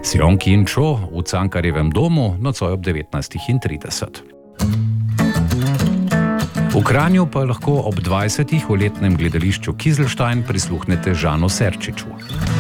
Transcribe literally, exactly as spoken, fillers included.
Sionki in Čo v Cankarjevem domu nocoj ob devetnajstih trideset. V Kranju pa lahko ob dvajsetih v letnem gledališču Kizlštajn prisluhnete Žanu Serčiču.